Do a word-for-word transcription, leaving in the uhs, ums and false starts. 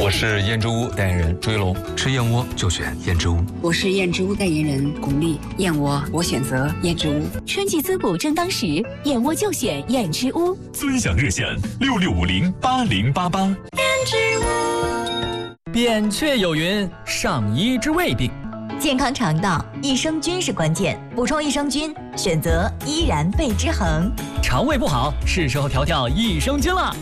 我是燕之屋代言人朱一龙， 吃燕窝就选燕之屋。 我是燕之屋代言人巩俐，燕窝我选择燕之屋。 春季滋补正当时，燕窝就选燕之屋。 尊享热线六六五零八零八八。燕之屋。扁鹊有云：上医之未病。 健康肠道，益生菌是关键，补充益生菌，选择依然贝之恒。 肠胃不好，是时候调调益生菌了。